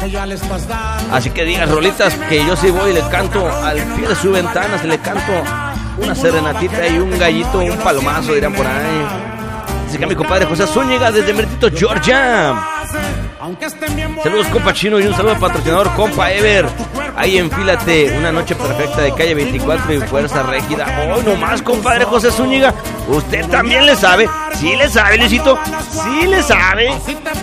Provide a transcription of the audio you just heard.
Así que digas rolitas que yo sí voy y le canto al pie de su ventana, se le canto una serenatita y un gallito, un palomazo, dirán por ahí. Así que mi compadre José Zúñiga desde Meritito, Georgia. Saludos, compa Chino, y un saludo al patrocinador, compa Ever. Ahí enfílate, una noche perfecta de calle 24 y Fuerza Régida. Oh, nomás, compadre José Zúñiga. Usted también le sabe. Sí le sabe, Luisito. Sí le sabe.